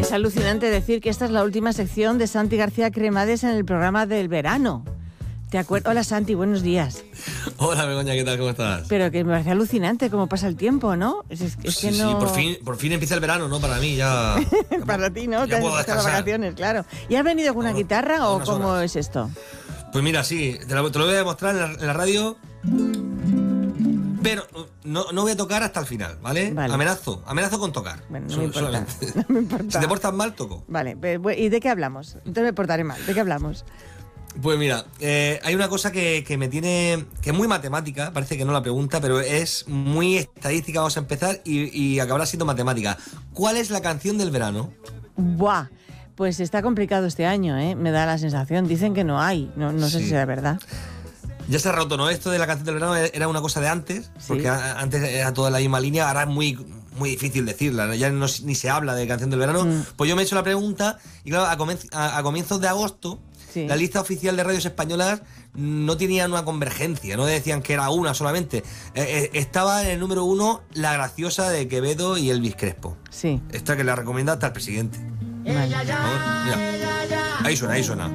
Es alucinante decir que esta es la última sección de Santi García Cremades en el programa del verano. ¿Te acuerdas? Hola Santi, buenos días. Hola Begoña, ¿qué tal? ¿Cómo estás? Pero que me parece alucinante cómo pasa el tiempo, ¿no? Es que no... sí, por fin empieza el verano, ¿no? Para mí ya... Para ti, ¿no? Ya Que puedo has empezado descansar. vacaciones, claro. ¿Y has venido con una guitarra o cómo horas. es esto? Pues mira, sí, te lo voy a demostrar en la radio, pero no voy a tocar hasta el final, ¿vale? Vale. Amenazo con tocar. Bueno, no me importa. Solamente. No me importa. Si te portas mal, toco. Vale, ¿y de qué hablamos? Entonces me portaré mal. ¿De qué hablamos? Pues mira, hay una cosa que me tiene... que es muy matemática, parece que no la pregunta, pero es muy estadística. Vamos a empezar y acabará siendo matemática. ¿Cuál es la canción del verano? ¡Buah! Pues está complicado este año, ¿eh? Me da la sensación. Dicen que no hay. No sé si será verdad. Ya se ha roto, ¿no? Esto de la canción del verano era una cosa de antes, Sí. porque antes era toda la misma línea, ahora es muy difícil decirla, ¿no? Ya ni se habla de canción del verano. Pues yo me he hecho la pregunta y claro, a comienzos de agosto, Sí. la lista oficial de radios españolas no tenía una convergencia, no decían que era una solamente. Estaba en el número 1 La Graciosa de Quevedo y Elvis Crespo. Sí. Esta que la recomienda hasta el presidente. Vale. Mira. Ahí suena.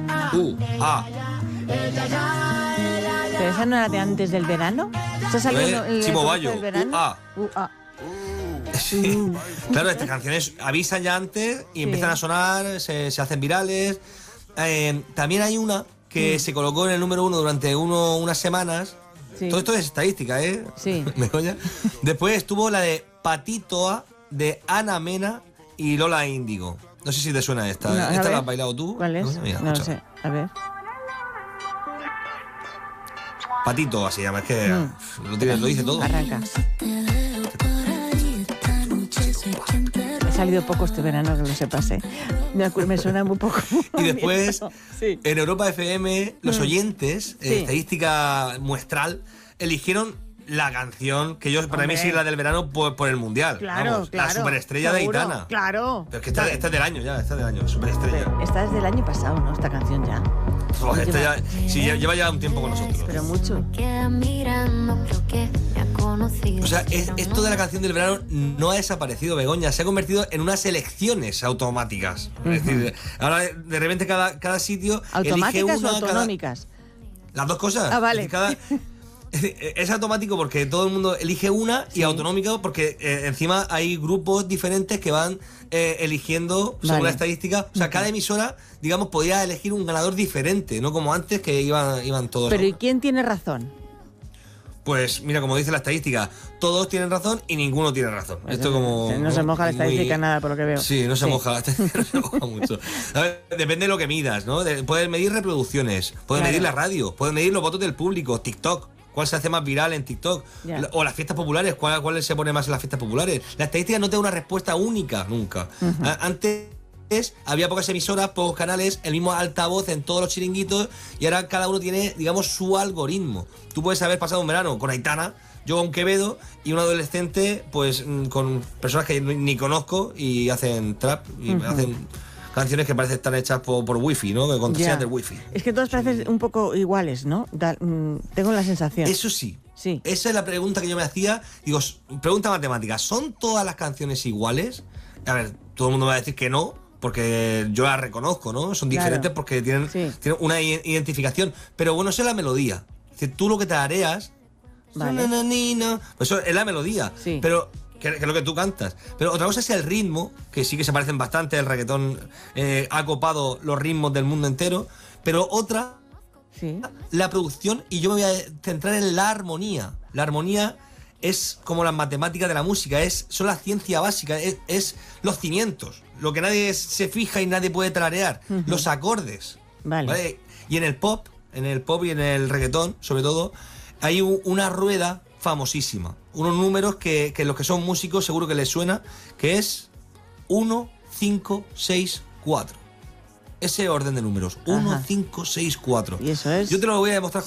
¿Pero esa no era de antes del verano? ¿Se ha salido en el Chimo comienzo Bayo. del verano? Sí. Claro, estas canciones avisan ya antes y empiezan a sonar, se hacen virales. También hay una que se colocó en el número 1 durante unas semanas. Sí. Todo esto es estadística, ¿eh? Sí. Begoña. Después estuvo la de Patitoa de Ana Mena y Lola Índigo. No sé si te suena esta. No, a ¿Esta ver. la has bailado tú? ¿Cuál es? Mira, No lo escucha. sé. A ver. Patitoa se llama, es que lo dice todo. Arranca. He salido poco este verano, que lo sepas, ¿eh? Me suena muy poco. Y después, Sí. en Europa FM, los oyentes, Sí. estadística muestral, eligieron la canción que yo, para mí, sí es la del verano por el Mundial. Claro, Vamos, claro. La superestrella seguro, de Aitana. Claro. Pero es que esta es del año ya, superestrella. Esta es del año pasado, ¿no? Esta canción ya. Oh, esta lleva ya un tiempo con nosotros. Pero mucho. O sea, esto de la canción del verano no ha desaparecido, Begoña. Se ha convertido en unas elecciones automáticas. Es decir, ahora de repente cada sitio ¿Automáticas elige una, o autonómicas? Las dos cosas. Ah, vale. Es automático porque todo el mundo elige una y Sí. autonómico porque encima hay grupos diferentes que van eligiendo según Vale. la estadística. O sea, cada emisora, digamos, podía elegir un ganador diferente, no como antes que iban todos. Pero ¿y quién tiene razón? Pues mira, como dice la estadística, todos tienen razón y ninguno tiene razón. Esto como... No se moja la muy- estadística nada, por lo que veo. Sí, no se moja la estadística, no se moja mucho. A ver, depende de lo que midas, ¿no? Puedes medir reproducciones, puedes Claro. medir la radio, puedes medir los votos del público, TikTok. ¿Cuál se hace más viral en TikTok? Ya. O las fiestas populares, ¿cuál se pone más en las fiestas populares? La estadística no te da una respuesta única, nunca. Antes había pocas emisoras, pocos canales, el mismo altavoz en todos los chiringuitos y ahora cada uno tiene, digamos, su algoritmo. Tú puedes haber pasado un verano con Aitana, yo con Quevedo y un adolescente, pues con personas que ni conozco y hacen trap y hacen canciones que parecen estar hechas por wifi, ¿no? Que contestan del wifi. Es que todos parecen un poco iguales, ¿no? Tengo la sensación. Eso sí. Sí. Esa es la pregunta que yo me hacía. Digo, pregunta matemática, ¿son todas las canciones iguales? A ver, todo el mundo me va a decir que no, porque yo las reconozco, ¿no? Son Claro. diferentes porque tienen una identificación. Pero bueno, esa es la melodía. Es decir, tú lo que te areas... Vale. Pues eso es la melodía. Sí. Pero... Que es lo que tú cantas. Pero otra cosa es el ritmo, que sí que se parecen bastante. El reggaetón ha copado los ritmos del mundo entero. Pero otra, Sí. la producción, y yo me voy a centrar en la armonía. La armonía es como las matemáticas de la música, son la ciencia básica, es los cimientos. Lo que nadie se fija y nadie puede tararear. Los acordes. Vale. Y en el pop y en el reggaetón, sobre todo, hay una rueda famosísima. Unos números que los que son músicos seguro que les suena, que es 1, 5, 6, 4. Ese orden de números. 1, 5, 6, 4. ¿Y eso es? Yo te lo voy a demostrar